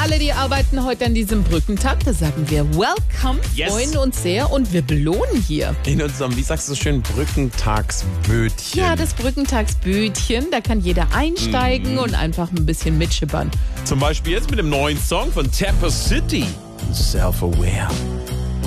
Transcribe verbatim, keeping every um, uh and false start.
alle, die arbeiten heute an diesem Brückentag. Da sagen wir Welcome, Yes. freuen uns sehr und wir belohnen hier. In unserem, wie sagst du so schön, Brückentagsbötchen. Ja, das Brückentagsbötchen, da kann jeder einsteigen und einfach ein bisschen mitschippern. Zum Beispiel jetzt mit dem neuen Song von Tapper City. Self-Aware.